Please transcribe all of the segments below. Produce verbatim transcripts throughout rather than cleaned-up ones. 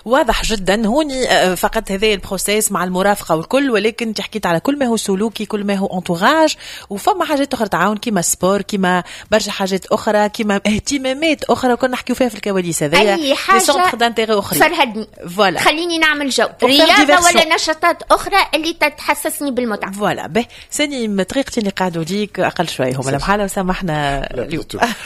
واضح جدا هوني فقط هذا البروسيس مع المرافقه والكل، ولكن انت حكيت على كل ما هو سلوكي، كل ما هو انتوراج، وفما حاجات اخرى تعاون كيما سبور، كيما برشا حاجات اخرى، كيما اهتمامات اخرى كنا نحكيو فيها في الكواليس هذيا. اي حاجه فرهدني فوالا خليني نعمل جو رياضه ولا نشاطات اخرى اللي تحسسني بالمتعه. فوالا به سني طريقتي اللي قاعدوا ديك اقل شويه هم بحاله وسامحنا اليوم.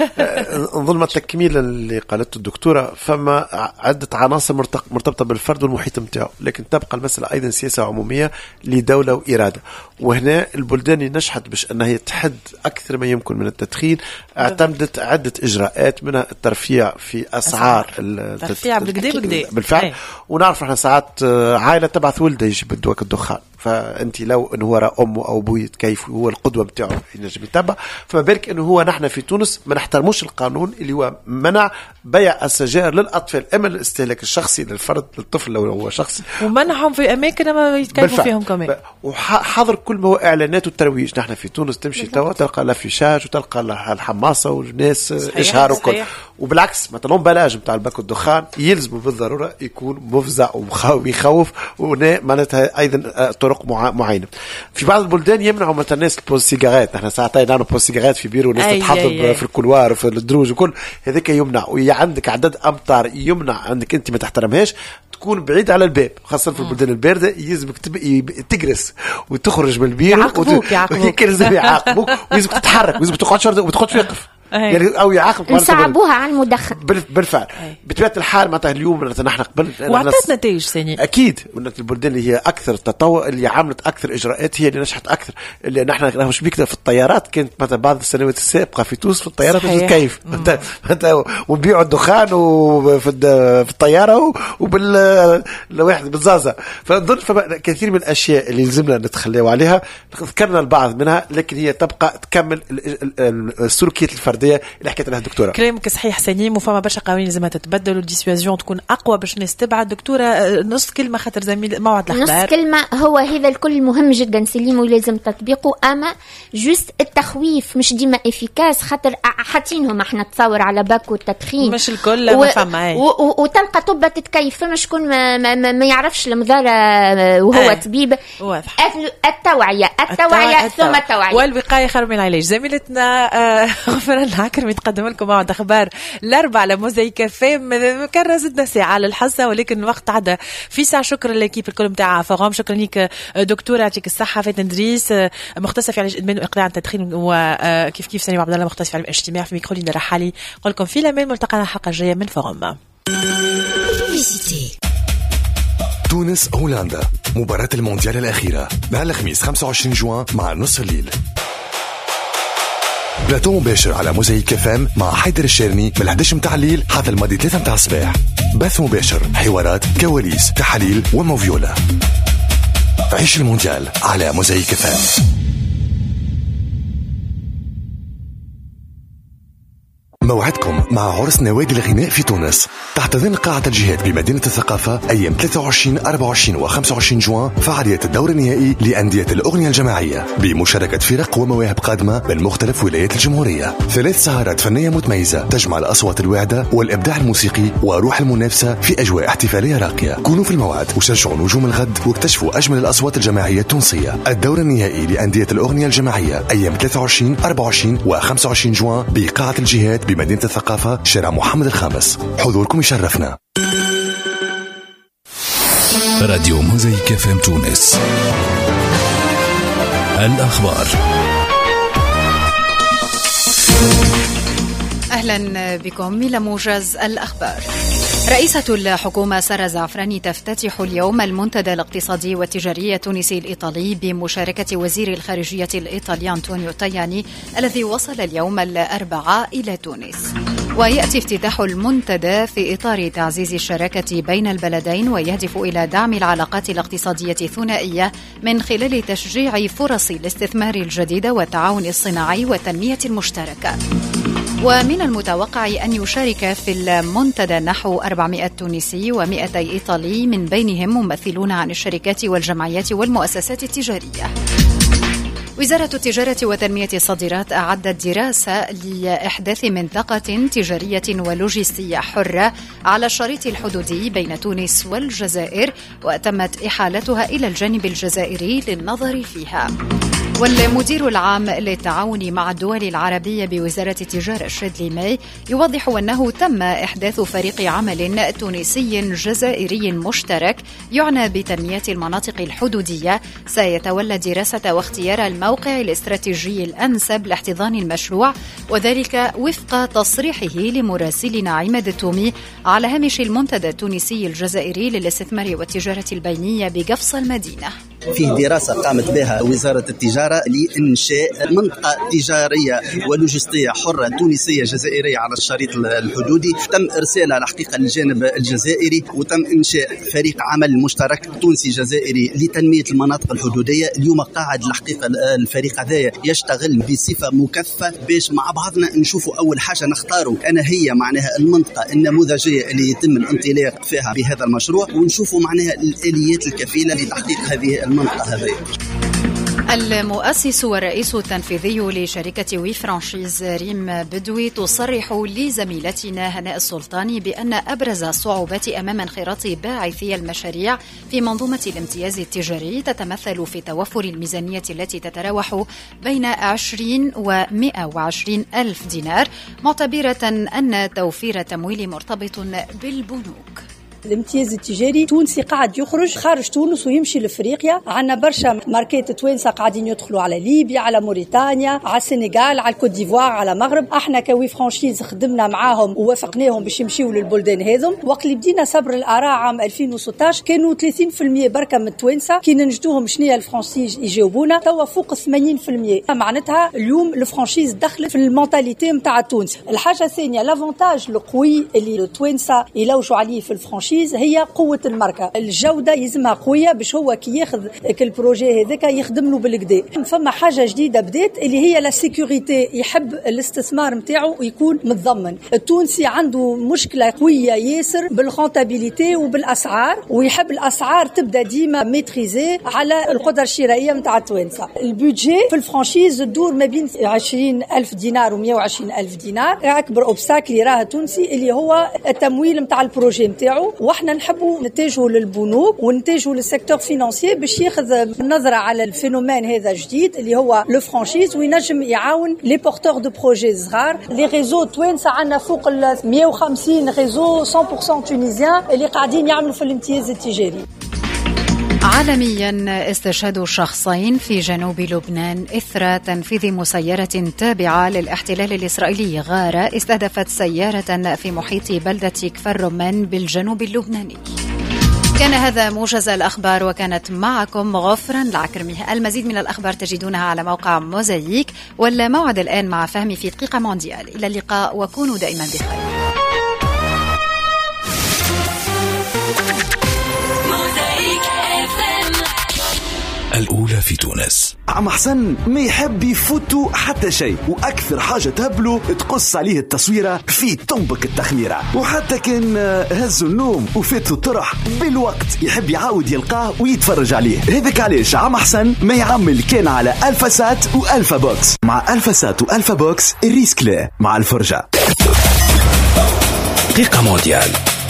نظن التكميل اللي قالته الدكتوره، فما عده عناصر مرتبطه بالفرد والمحيط نتاعو، لكن تبقى المساله ايضا سياسه عموميه لدوله واراده. وهنا البلدان اللي نجحت باش انها تحد اكثر ما يمكن من التدخين اعتمدت عده اجراءات، منها الترفيع في اسعار الترفيع بالكدا بالفعل. ونعرف احنا ساعات عائله تبعث ولده يجيب الدواء الدخان، فانت لو انه هو امه او ابوه كيف هو القدوه بتاعه ينجم يتبع، فما بالك انه هو نحن في تونس ما نحترموش القانون اللي هو منع بيع السجائر للاطفال، اما الاستهلاك الشخصي للفرد للطفل لو هو شخصي، ومنعهم في اماكن ما يتكلفوا فيهم كمان، وحظر كل ما هو اعلانات والترويج. نحن في تونس تمشي توا تلقى الافيشاج وتلقى الحماسه والناس اشهار وكل، وبالعكس مثلا بلاج نتاع الباكو الدخان يلزم بالضروره يكون مفزع ويخوف، ومعناتها ايضا طرق معينه. في بعض البلدان يمنعوا مثلا الناس البوز سيجارات، نحن ساعتين نعمل بوز سيجارات في بيرو وناس تتحضر في الكولوار وفي الدروج وكل هذاك يمنع، وعندك عدد امتار يمنع عندك انت ما تحترمهاش تكون بعيد على الباب، خاصه في البلدان البارده يلزمك تجلس وتخرج من البيرو يعاقبوك يعاقبوك يعاقبوك ويلزمك تتحرك ويلزمك تقعد وتقعد توقف يعني او يعاقب نصعبوها على المدخن بالفعل. بطبيعه الحال معناتها اليوم نحن قبل وعطت نتائج سنين اكيد من البلدان اللي هي اكثر تطور اللي عملت اكثر اجراءات هي اللي نجحت اكثر، اللي نحن مش بيكتب في الطيارات كانت مثلا بعض السنوات السابقه في تونس في الطيارات كيف انت وبيعوا الدخان وفي في الطياره وبال الواحد بالزازه. فنظن كثير من الاشياء اللي لازمنا نتخلوا عليها، ذكرنا البعض منها لكن هي تبقى تكمل السلوكيات الفرديه اللي حكيت لها الدكتوره. كلامك صحيح سليم، وفما برشا قوانين لازمها تتبدل والديسيوازيون تكون اقوى باش الناس تبعد. دكتوره نص كلمه خاطر زميل موعد الاخبار. نص كلمه، هو هذا الكل مهم جدا سليم ولازم تطبيقه، اما جوست التخويف مش ديما افيكاس، خاطر حاطينهم احنا تصور على باكو التدخين مش الكل ما فما و... و... وتلقى طبه تتكيف، فما شكون ما, ما, ما, ما يعرفش المضاره وهو أي. طبيب. واضح. التوعيه التوعيه ثم التوعيه والوقايه خير من العلاج. زميلتنا غفر الله كرمي تقدم لكم موعد اخبار الاربعاء على موزايك فام، كان زدنا ساعه على الحصه ولكن الوقت عدى في ساعه. شكرا للكيب الكل نتاع فغام، شكرا لك دكتوره يعطيك الصحه فاتن دريس مختصه في علاج ادمان واقلاع عن التدخين، وكيف كيف سليم عبد الله مختص في علم الاجتماع. في ميكرو لينا رحالي نقول لكم في الامان، ملتقانا الحلقه الجايه من فغام. تونس هولندا، مباراة المونديال الأخيرة نهار الخميس خمسة وعشرين جوان مع نصف الليل. بلاتو مباشر على موزايك فام مع حيدر الشيرني من الحداش متاع الليل حتى الماضي ثلاثة متاع الصباح. بث مباشر، حوارات، كواليس، تحاليل وموفيولا. عيش المونديال على موزايك فام. موعدكم مع عرس نوادي الغناء في تونس تحت ضمن قاعة الجهاد بمدينة الثقافة أيام ثلاثة وعشرين أربعة وعشرين وخمسة وعشرين جوان. فعالية الدور النهائي لأندية الأغنية الجماعية بمشاركة فرق ومواهب قادمة من مختلف ولايات الجمهورية. ثلاث سهرات فنية متميزة تجمع الأصوات الواعدة والإبداع الموسيقي وروح المنافسة في أجواء احتفالية راقية. كونوا في الموعد وشجعوا نجوم الغد واكتشفوا أجمل الأصوات الجماعية التونسية. الدور النهائي لأندية الأغنية الجماعية أيام ثلاثة وعشرين أربعة وعشرين وخمسة وعشرين جوان بقاعة الجهاد بمدينة الثقافة شارع محمد الخامس. حضوركم يشرفنا. راديو موزايك فام تونس. الأخبار. أهلا بكم إلى موجز الأخبار. رئيسة الحكومة سارة زعفراني تفتتح اليوم المنتدى الاقتصادي والتجاري التونسي الإيطالي بمشاركة وزير الخارجية الإيطالي أنطونيو تاياني الذي وصل اليوم الأربعاء إلى تونس. ويأتي افتتاح المنتدى في إطار تعزيز الشراكة بين البلدين ويهدف إلى دعم العلاقات الاقتصادية الثنائية من خلال تشجيع فرص الاستثمار الجديدة والتعاون الصناعي والتنمية المشتركة. ومن المتوقع أن يشارك في المنتدى نحو أربعمائة تونسي ومئتي إيطالي من بينهم ممثلون عن الشركات والجمعيات والمؤسسات التجارية. وزارة التجارة وتنمية الصادرات أعدت دراسة لإحداث منطقة تجارية ولوجستية حرة على الشريط الحدودي بين تونس والجزائر، وتمت إحالتها إلى الجانب الجزائري للنظر فيها. والمدير العام للتعاون مع الدول العربية بوزارة التجارة الشادلي ماي يوضح أنه تم إحداث فريق عمل تونسي جزائري مشترك يعنى بتنمية المناطق الحدودية، سيتولى دراسة واختيار الموقع الاستراتيجي الأنسب لاحتضان المشروع، وذلك وفق تصريحه لمراسلنا عماد التومي على هامش المنتدى التونسي الجزائري للاستثمار والتجارة البينية بقفص المدينة. فيه دراسة قامت بها وزارة التجارة لإنشاء منطقة تجارية ولوجستية حرة تونسية جزائرية على الشريط الحدودي. تم إرسالها الحقيقة للجانب الجزائري، وتم إنشاء فريق عمل مشترك تونسي جزائري لتنمية المناطق الحدودية. اليوم قاعد الحقيقة الفريق هذا يشتغل بصفة مكثفة باش مع بعضنا نشوفوا أول حاجة نختاروا أنا هي معناها المنطقة النموذجية اللي يتم الانطلاق فيها بهذا المشروع، ونشوفوا معناها الآليات الكفيلة لتحقيق هذه المنطقة هذه. المؤسس والرئيس التنفيذي لشركة وي فرانشيز ريم بدوي تصرح لزميلتنا هناء السلطاني بأن أبرز الصعوبات أمام انخراط باعثي المشاريع في منظومة الامتياز التجاري تتمثل في توفر الميزانية التي تتراوح بين عشرين ومئة وعشرين ألف دينار، معتبرة أن توفير تمويل مرتبط بالبنوك. الامتياز التجاري تونسي قاعد يخرج خارج تونس ويمشي لافريقيا. عندنا برشا ماركات توانسه قاعدين يدخلوا على ليبيا، على موريتانيا، على السنغال، على الكوت ديفوار، على مغرب. احنا كوي فرانشيز خدمنا معاهم ووافقناهم باش يمشيوا للبلدان هذم. وقت اللي بدينا صبر الاراء عام ألفين وستة عشر كانوا ثلاثين بالمئة بركه من التوانسه كي ننجدوهم شنو هي الفرانشيز يجاوبونا، توا فوق ثمانين بالمئة. معناتها اليوم الفرانشيز دخلت في المونتاليتي نتاع التونسي. الحاجه الثانيه الافونتاج القوي اللي التوانسه يلوجوا عليه في الفرانشيز هي قوة الماركة. الجودة يزمها قوية باش هو كي ياخذ كل بروجي هذاك يخدم له بالكدا. فما حاجة جديدة بدات اللي هي لا سيكوريتي، يحب الاستثمار نتاعو يكون متضمن. التونسي عنده مشكلة قوية ياسر بالرونتابيليتي وبالأسعار، ويحب الأسعار تبدأ ديما ميتريزي على القدرة الشرائية نتاع التوانسة. البودجي في الفرانشيز تدور ما بين عشرين ألف دينار و مئة وعشرين ألف دينار. أكبر أوبستاكل يراها التونسي اللي هو التمويل نتاع البروجي نتاعو. احنا نحبوا نتجهوا للبنوك ونتجهوا للسيكتور فينانسيي باش ياخذ نظره على الفينومين هذا الجديد اللي هو لو فرانشيز، وينجم يعاون لي بورتور دو بروجي صغار. لي ريزو توانسه عندنا فوق ال مئة وخمسين ريزو مية بالمئة تونيزيان اللي قاعدين يعملوا في الامتياز التجاري. عالميا استشهاد شخصين في جنوب لبنان إثر تنفيذ مسيرة تابعة للاحتلال الإسرائيلي غارة استهدفت سيارة في محيط بلدة كفر رمان بالجنوب اللبناني. كان هذا موجز الأخبار، وكانت معكم غفرا العكرمي. المزيد من الأخبار تجدونها على موقع موزايك، والموعد الآن مع فهمي في دقيقة مونديال. إلى اللقاء وكونوا دائما بخير. الأولى في تونس. عم حسن ما يحب يفوتوا حتى شيء، وأكثر حاجة تهبله تقص عليه التصويرة في تنبك التخميرة. وحتى كان هزوا النوم وفاتوا الطرح بالوقت يحب يعاود يلقاه ويتفرج عليه. هذاك علاش عم حسن ما يعمل كان على ألفا سات وألفا بوكس. مع ألفا سات وألفا بوكس الريسك لا مع الفرجة. دقيقة مونديال.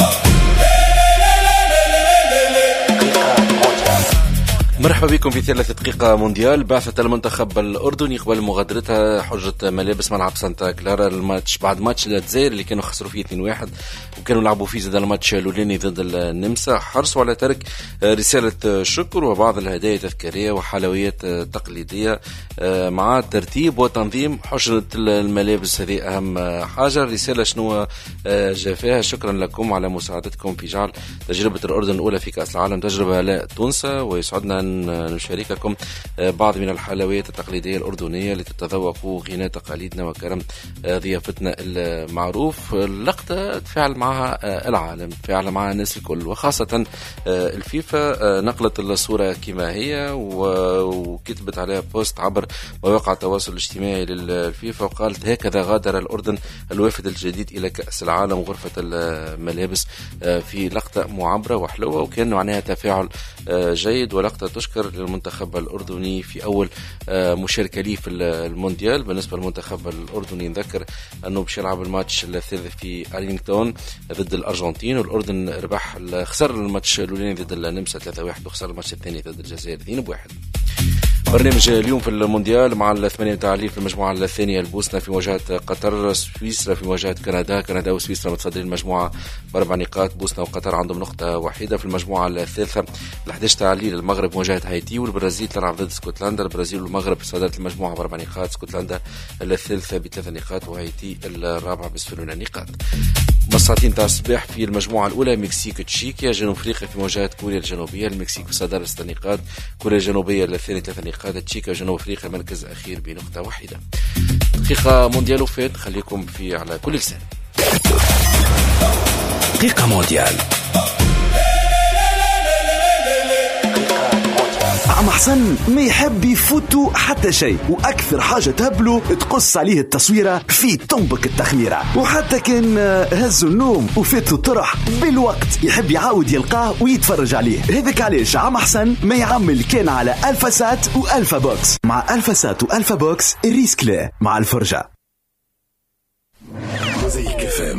مرحبا بكم في ثالث دقيقة مونديال. بعثة المنتخب الأردني قبل مغادرتها حجة ملابس ملعب سانتا كلارا الماتش بعد ماتش الجزائر اللي كانوا خسروا فيه اثنين واحد وكانوا لعبوا فيه زاد الماتش الأولاني ضد النمسا. حرصوا على ترك رسالة شكر وبعض الهدايا التذكارية وحلويات تقليدية مع ترتيب وتنظيم حجرة الملابس. هذه أهم حاجة. الرسالة شنو جافاها؟ شكرا لكم على مساعدتكم في جعل تجربة الأردن الأولى في كأس العالم تجربة لا تنسى، ويسعدنا نشارككم بعض من الحلويات التقليدية الأردنية لتتذوقوا غناء تقاليدنا وكرم ضيافتنا المعروف. اللقطة تفاعل معها العالم، تفاعل معها الناس الكل، وخاصة الفيفا نقلت الصورة كما هي وكتبت عليها بوست عبر مواقع التواصل الاجتماعي للفيفا وقالت: هكذا غادر الأردن الوافد الجديد إلى كأس العالم غرفة الملابس، في لقطة معبرة وحلوة وكان معناها تفاعل جيد. ولقطة تشكر للمنتخب الأردني في أول مشاركة ليه في المونديال. بالنسبة للمنتخب الأردني نذكر أنه باش يلعب الماتش الثالث في أرلينغتون ضد الأرجنتين، والأردن ربح خسر الماتش الأولاني ضد النمسا ثلاثة واحد وخسر الماتش الثاني ضد الجزائر اثنين واحد. برنامج اليوم في المونديال مع الثمانية تعليق في المجموعة الثانية، البوسنة في مواجهة قطر، سويسرا في مواجهة كندا، كندا وسويسرا متصدرين المجموعة بأربع نقاط، بوسنة وقطر عندهم نقطة واحدة. في المجموعة الثالثة ال11 تعليق، المغرب مواجهة هايتي، والبرازيل تلعب ضد اسكتلندا، البرازيل والمغرب صدرت المجموعة بأربع نقاط، اسكتلندا الثالثة بثلاث نقاط وهايتي الرابعة بصفر نقاط. مساعتين تاع الصباح في المجموعة الأولى، مكسيك تشيكيا، جنوب أفريقيا في مواجهة كوريا الجنوبية، المكسيك بصدارة ست نقاط، كوريا الجنوبية الثانية ثلاث نقاط، تشيكيا وجنوب أفريقيا المركز الأخير بنقطة واحدة. دقيقة مونديال وفات، خليكم في على كل لسان. دقيقة مونديال. عم حسن ما يحب يفوتوا حتى شيء، واكثر حاجه تهبله تقص عليه التصويره في طنبك التخميره، وحتى كان هزوا النوم وفاتوا الطرح بالوقت يحب يعاود يلقاه ويتفرج عليه. هذاك علاش عم حسن ما يعمل كان على الفا سات والفا بوكس. مع الفا سات والفا بوكس الريسك لا مع الفرجه.